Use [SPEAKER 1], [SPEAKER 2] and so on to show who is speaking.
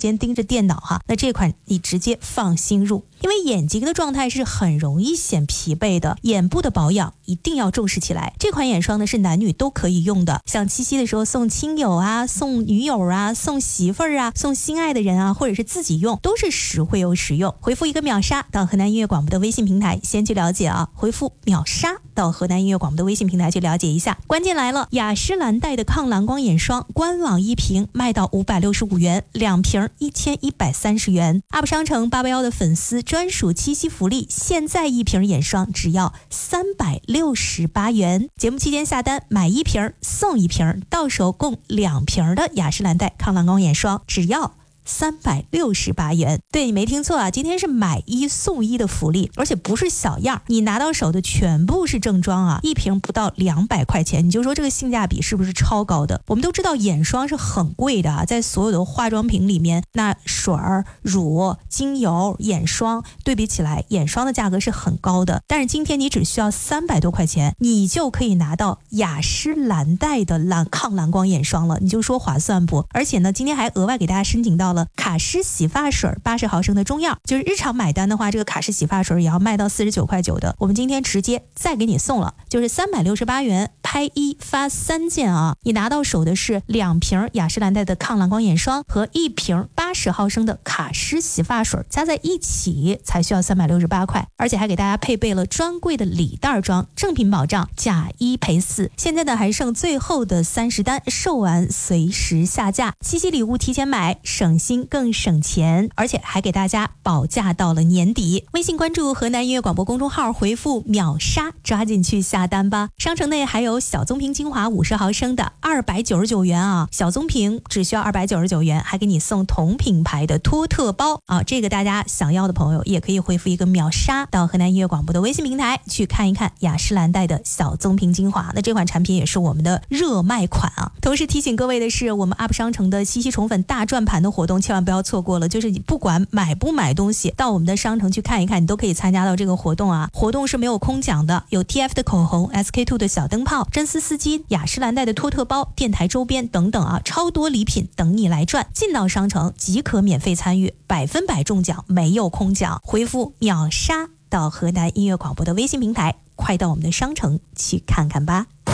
[SPEAKER 1] 间盯着电脑哈，那这款你直接放心入。因为眼睛的状态是很容易显疲惫的，眼部的保养一定要重视起来。这款眼霜呢是男女都可以用的，像七夕的时候送亲友啊，送女友啊，送媳妇儿啊，送心爱的人啊，或者是自己用，都是实惠又实用。回复一个秒杀到河南音乐广播的微信平台先去了解啊，回复秒杀到河南音乐广播的微信平台去了解一下。关键来了，雅诗兰黛的抗蓝光眼霜官网一瓶卖到565元，2瓶1130元。UP 商城881的粉丝专属七夕福利，现在一瓶眼霜只要368元。节目期间下单买一瓶送一瓶，到手共2瓶的雅诗兰黛抗蓝光眼霜，只要368元。对，你没听错啊，今天是买一送一的福利，而且不是小样，你拿到手的全部是正装啊，一瓶不到200块钱，你就说这个性价比是不是超高的？我们都知道眼霜是很贵的啊，在所有的化妆品里面，那水儿、乳、精油、眼霜对比起来，眼霜的价格是很高的，但是今天你只需要300多块钱，你就可以拿到雅诗兰黛的抗蓝光眼霜了，你就说划算不？而且呢，今天还额外给大家申请到了卡诗洗发水80毫升的中样，就是日常买单的话，这个卡诗洗发水也要卖到49块9的，我们今天直接再给你送了，就是368元拍1发3件啊！你拿到手的是2瓶雅诗兰黛的抗蓝光眼霜和1瓶80毫升的卡诗洗发水，加在一起才需要368块，而且还给大家配备了专柜的礼袋装，正品保障，价1赔4。现在呢还剩最后的30单，售完随时下架。七夕礼物提前买，省心更省钱，而且还给大家保价到了年底。微信关注河南音乐广播公众号，回复秒杀，抓紧去下单吧。商城内还有小棕瓶精华50毫升的299元啊，小棕瓶只需要299元，还给你送同品牌的托特包啊，这个大家想要的朋友也可以回复一个秒杀到河南音乐广播的微信平台去看一看雅诗兰黛的小棕瓶精华，那这款产品也是我们的热卖款啊。同时提醒各位的是，我们 UP 商城的七夕宠粉大转盘的活动千万不要错过了，就是你不管买不买东西，到我们的商城去看一看，你都可以参加到这个活动啊。活动是没有空奖的，有 TF 的口红、SK2 的小灯泡、真丝丝巾、雅诗兰黛的托特包、电台周边等等啊，超多礼品等你来赚。进到商城即可免费参与，100%中奖，没有空奖。回复秒杀到河南音乐广播的微信平台，快到我们的商城去看看吧。